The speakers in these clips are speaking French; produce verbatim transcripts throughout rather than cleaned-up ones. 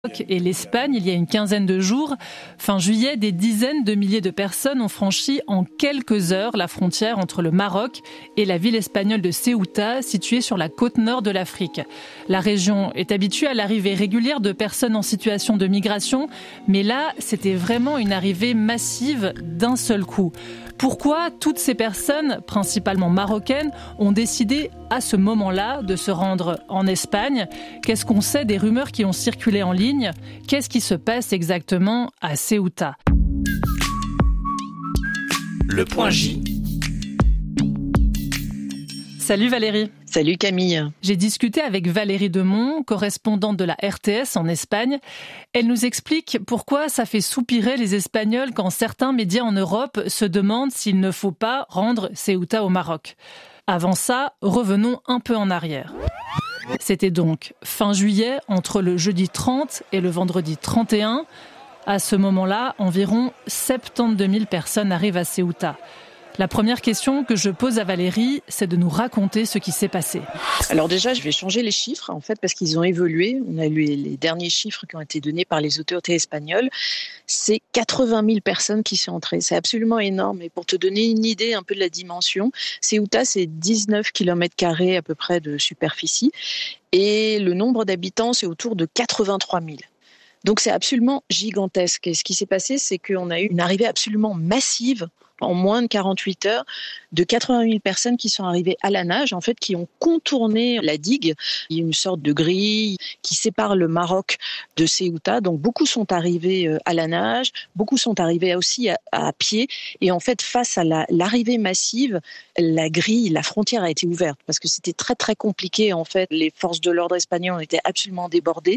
Et l'Espagne, il y a une quinzaine de jours, fin juillet, des dizaines de milliers de personnes ont franchi en quelques heures la frontière entre le Maroc et la ville espagnole de Ceuta, située sur la côte nord de l'Afrique. La région est habituée à l'arrivée régulière de personnes en situation de migration, mais là, c'était vraiment une arrivée massive d'un seul coup. Pourquoi toutes ces personnes, principalement marocaines, ont décidé à ce moment-là de se rendre en Espagne? Qu'est-ce qu'on sait des rumeurs qui ont circulé en ligne? Qu'est-ce qui se passe exactement à Ceuta? Le point J. Salut Valérie. Salut Camille. J'ai discuté avec Valérie Demont, correspondante de la R T S en Espagne. Elle nous explique pourquoi ça fait soupirer les Espagnols quand certains médias en Europe se demandent s'il ne faut pas rendre Ceuta au Maroc. Avant ça, revenons un peu en arrière. C'était donc fin juillet, entre le jeudi trente et le vendredi trente et un. À ce moment-là, environ soixante-douze mille personnes arrivent à Ceuta. La première question que je pose à Valérie, c'est de nous raconter ce qui s'est passé. Alors déjà, je vais changer les chiffres, en fait, parce qu'ils ont évolué. On a eu les derniers chiffres qui ont été donnés par les autorités espagnoles. C'est quatre-vingt mille personnes qui sont entrées. C'est absolument énorme. Et pour te donner une idée un peu de la dimension, Ceuta, c'est dix-neuf kilomètres carrés à peu près de superficie. Et le nombre d'habitants, c'est autour de quatre-vingt-trois mille. Donc c'est absolument gigantesque. Et ce qui s'est passé, c'est qu'on a eu une arrivée absolument massive en moins de quarante-huit heures, de quatre-vingt mille personnes qui sont arrivées à la nage, en fait, qui ont contourné la digue. Il y a une sorte de grille qui sépare le Maroc de Ceuta. Donc, beaucoup sont arrivés à la nage, beaucoup sont arrivés aussi à, à pied. Et en fait, face à la, l'arrivée massive, la grille, la frontière a été ouverte parce que c'était très, très compliqué. En fait, les forces de l'ordre espagnoles étaient absolument débordées.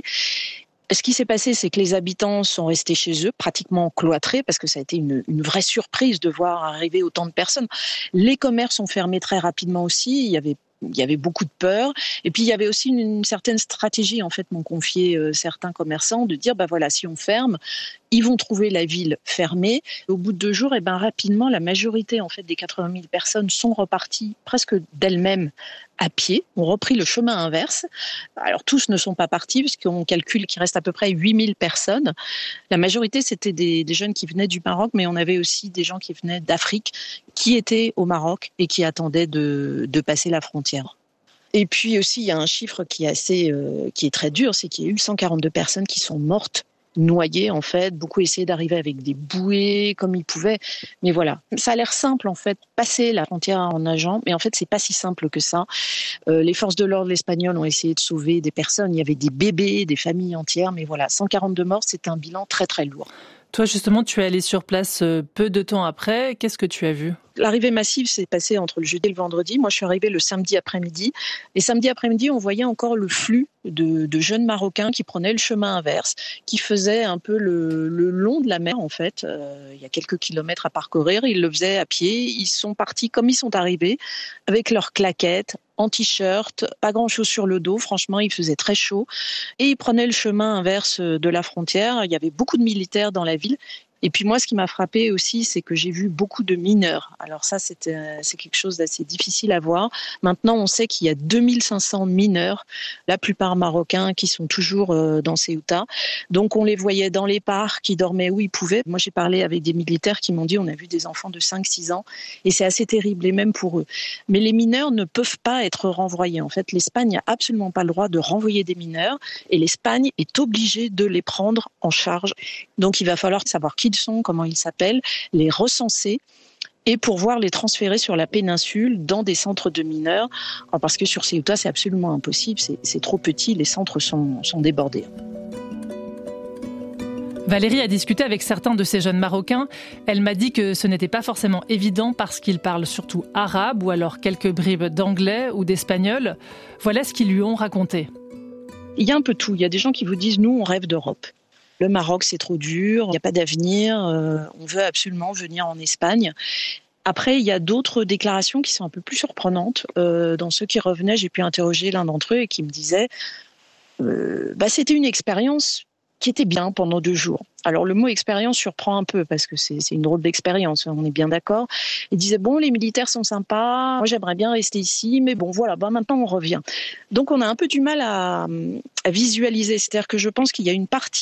Ce qui s'est passé, c'est que les habitants sont restés chez eux, pratiquement cloîtrés, parce que ça a été une, une vraie surprise de voir arriver autant de personnes. Les commerces ont fermé très rapidement aussi. Il y avait Il y avait beaucoup de peur. Et puis, il y avait aussi une, une certaine stratégie, en fait, m'ont confié euh, certains commerçants, de dire, bah voilà, si on ferme, ils vont trouver la ville fermée. Au bout de deux jours, et ben rapidement, la majorité, en fait, des quatre-vingt mille personnes sont reparties presque d'elles-mêmes à pied, ont repris le chemin inverse. Alors, tous ne sont pas partis, parce qu'on calcule qu'il reste à peu près huit mille personnes. La majorité, c'était des, des jeunes qui venaient du Maroc, mais on avait aussi des gens qui venaient d'Afrique, qui étaient au Maroc et qui attendaient de, de passer la frontière. Et puis aussi, il y a un chiffre qui est assez, euh, qui est très dur, c'est qu'il y a eu cent quarante-deux personnes qui sont mortes, noyées en fait. Beaucoup essayaient d'arriver avec des bouées comme ils pouvaient, mais voilà. Ça a l'air simple en fait, passer la frontière en nageant, mais en fait c'est pas si simple que ça. Euh, les forces de l'ordre espagnoles ont essayé de sauver des personnes. Il y avait des bébés, des familles entières, mais voilà, cent quarante-deux morts, c'est un bilan très très lourd. Toi, justement, tu es allé sur place peu de temps après. Qu'est-ce que tu as vu? L'arrivée massive s'est passée entre le jeudi et le vendredi. Moi, je suis arrivée le samedi après-midi. Et samedi après-midi, on voyait encore le flux de, de jeunes Marocains qui prenaient le chemin inverse, qui faisaient un peu le, le long de la mer, en fait. Euh, il y a quelques kilomètres à parcourir. Ils le faisaient à pied. Ils sont partis comme ils sont arrivés, avec leurs claquettes, en t-shirt, pas grand-chose sur le dos. Franchement, il faisait très chaud. Et ils prenaient le chemin inverse de la frontière. Il y avait beaucoup de militaires dans la ville. Et puis moi, ce qui m'a frappé aussi, c'est que j'ai vu beaucoup de mineurs. Alors ça, c'est, euh, c'est quelque chose d'assez difficile à voir. Maintenant, on sait qu'il y a deux mille cinq cents mineurs, la plupart marocains, qui sont toujours euh, dans Ceuta. Donc on les voyait dans les parcs, qui dormaient où ils pouvaient. Moi, j'ai parlé avec des militaires qui m'ont dit on a vu des enfants de cinq six ans. Et c'est assez terrible, et même pour eux. Mais les mineurs ne peuvent pas être renvoyés. En fait, l'Espagne n'a absolument pas le droit de renvoyer des mineurs. Et l'Espagne est obligée de les prendre en charge. Donc il va falloir savoir qui sont, comment ils s'appellent, les recenser et pouvoir les transférer sur la péninsule dans des centres de mineurs. Parce que sur Ceuta, c'est absolument impossible, c'est, c'est trop petit, les centres sont, sont débordés. Valérie a discuté avec certains de ces jeunes Marocains. Elle m'a dit que ce n'était pas forcément évident parce qu'ils parlent surtout arabe ou alors quelques bribes d'anglais ou d'espagnol. Voilà ce qu'ils lui ont raconté. Il y a un peu tout. Il y a des gens qui vous disent « nous, on rêve d'Europe ». Le Maroc, c'est trop dur, il n'y a pas d'avenir, euh, on veut absolument venir en Espagne. Après, il y a d'autres déclarations qui sont un peu plus surprenantes. Euh, dans ceux qui revenaient, j'ai pu interroger l'un d'entre eux et qui me disait euh, bah, « c'était une expérience qui était bien pendant deux jours. Alors le mot expérience surprend un peu parce que c'est, c'est une drôle d'expérience, on est bien d'accord. Il disait bon, les militaires sont sympas, moi j'aimerais bien rester ici, mais bon voilà, bah maintenant on revient. Donc on a un peu du mal à, à visualiser, c'est-à-dire que je pense qu'il y a une partie